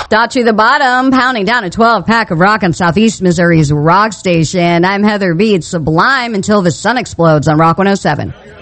Dot to the bottom, pounding down a 12-pack of rock on Southeast Missouri's Rock Station. I'm Heather B. It's Sublime until the sun explodes on Rock 107.